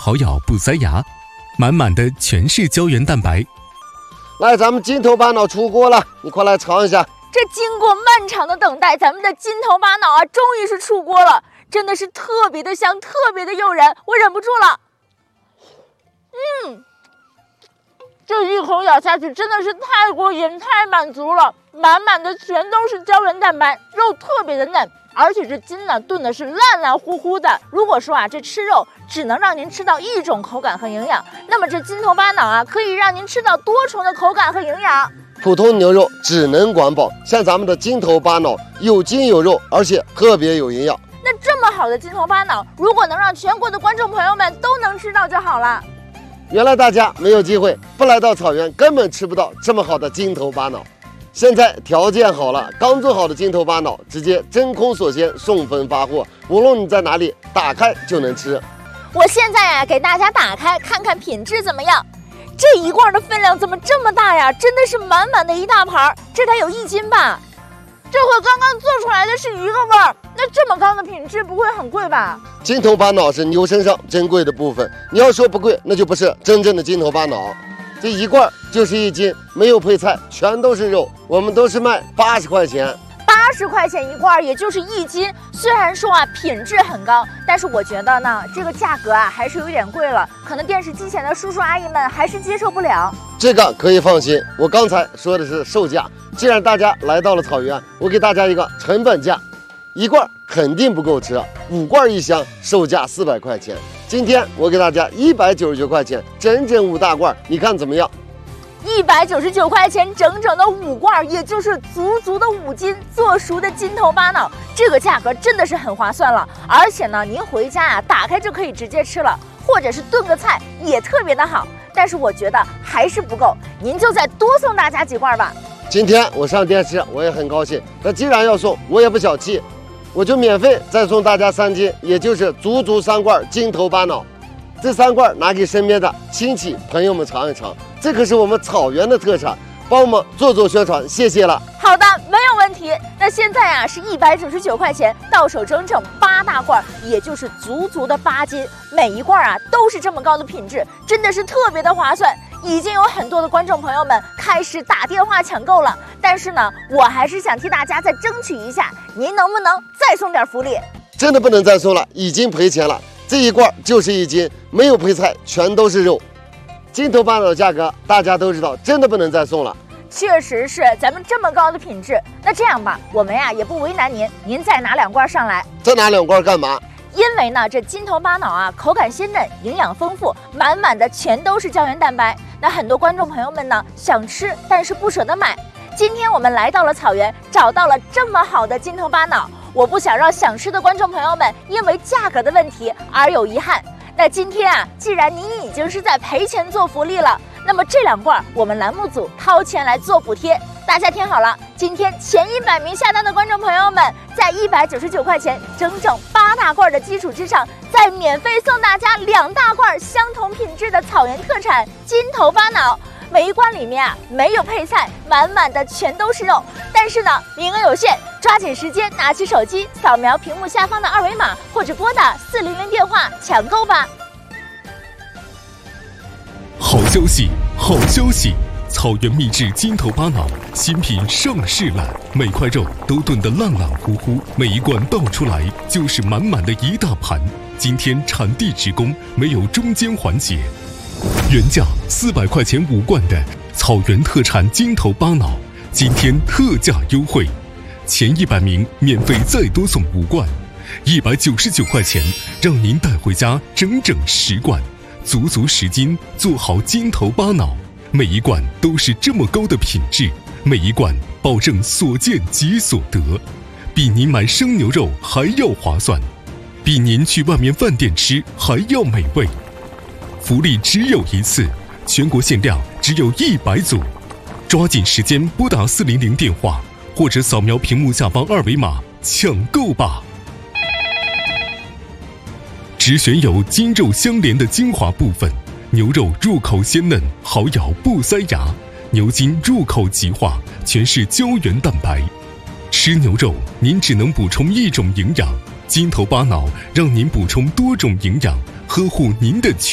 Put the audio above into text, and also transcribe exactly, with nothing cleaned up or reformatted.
好咬不塞牙，满满的全是胶原蛋白。 来，咱们金头巴脑出锅了，你快来尝一下。 这经过漫长的等待，咱们的金头巴脑啊，终于是出锅了，真的是特别的香，特别的诱人，我忍不住了。嗯，这一口咬下去真的是太过瘾，太满足了，满满的全都是胶原蛋白，肉特别的嫩，而且这筋呢炖的是烂烂乎乎的。如果说啊，这吃肉只能让您吃到一种口感和营养，那么这金头巴脑啊，可以让您吃到多重的口感和营养。 普通牛肉只能管饱，像咱们的金头巴脑有筋有肉，而且特别有营养。 那这么好的金头巴脑，如果能让全国的观众朋友们都能吃到就好了。 原来大家没有机会，不来到草原根本吃不到这么好的金头巴脑。现在条件好了，刚做好的金头巴脑直接真空锁鲜送分发货，无论你在哪里，打开就能吃。 我现在呀、啊，给大家打开看看品质怎么样。这一罐的分量怎么这么大呀？真的是满满的一大盘，这得有一斤吧？这和刚刚做出来的是一个味儿，那这么高的品质不会很贵吧？ 金头巴脑是牛身上珍贵的部分，你要说不贵，那就不是真正的金头巴脑。这一罐就是一斤，没有配菜，全都是肉，我们都是卖八十块钱。 八十块钱一罐，也就是一斤。虽然说啊品质很高，但是我觉得呢，这个价格啊还是有点贵了，可能电视机前的叔叔阿姨们还是接受不了。 这个可以放心，我刚才说的是售价。既然大家来到了草原，我给大家一个成本价，一罐肯定不够吃，五罐一箱，售价四百块钱。今天我给大家一百九十九块钱，整整五大罐，你看怎么样？ 一百九十九块钱，整整的五罐，也就是足足的五斤做熟的金头巴脑，这个价格真的是很划算了。而且呢，您回家啊，打开就可以直接吃了，或者是炖个菜也特别的好。但是我觉得还是不够，您就再多送大家几罐吧。 今天我上电视，我也很高兴。那既然要送，我也不小气，我就免费再送大家三斤，也就是足足三罐金头巴脑。这三罐拿给身边的亲戚朋友们尝一尝，这可是我们草原的特产，帮我们做做宣传，谢谢了。 好的，没有问题。那现在啊是一百九十九块钱，到手整整八大罐，也就是足足的八斤，每一罐啊都是这么高的品质，真的是特别的划算。已经有很多的观众朋友们开始打电话抢购了，但是呢，我还是想替大家再争取一下，您能不能再送点福利？ 真的不能再送了，已经赔钱了。这一罐就是一斤，没有配菜，全都是肉。金头巴脑的价格大家都知道，真的不能再送了。 确实是，咱们这么高的品质，那这样吧，我们呀也不为难您，您再拿两罐上来。 再拿两罐干嘛？ 因为呢，这金头巴脑啊，口感鲜嫩，营养丰富，满满的全都是胶原蛋白。那很多观众朋友们呢，想吃但是不舍得买。今天我们来到了草原，找到了这么好的金头巴脑，我不想让想吃的观众朋友们因为价格的问题而有遗憾。那今天啊，既然您已经是在赔钱做福利了，那么这两罐我们栏目组掏钱来做补贴。大家听好了，今天前一百名下单的观众朋友们，在一百九十九块钱整整八大罐的基础之上，再免费送大家两大罐相同品质的草原特产金头巴脑。每一罐里面啊没有配菜，满满的全都是肉。但是呢，名额有限，抓紧时间拿起手机扫描屏幕下方的二维码，或者拨打四零零电话抢购吧。 好消息，好消息！草原秘制金头巴脑新品上市了，每块肉都炖得烂烂乎乎，每一罐倒出来就是满满的一大盘。今天产地直供，没有中间环节。原价四百块钱五罐的草原特产金头巴脑，今天特价优惠，前一百名免费再多送五罐，一百九十九块钱让您带回家整整十罐，足足十斤，做好金头巴脑。每一罐都是这么高的品质，每一罐保证所见即所得，比您买生牛肉还要划算，比您去外面饭店吃还要美味。福利只有一次，全国限量只有一百组，抓紧时间拨打四零零电话，或者扫描屏幕下方二维码抢购吧。只选有筋肉相连的精华部分，牛肉入口鲜嫩，好咬不塞牙；牛筋入口即化，全是胶原蛋白。吃牛肉您只能补充一种营养，金头巴脑让您补充多种营养，呵护您的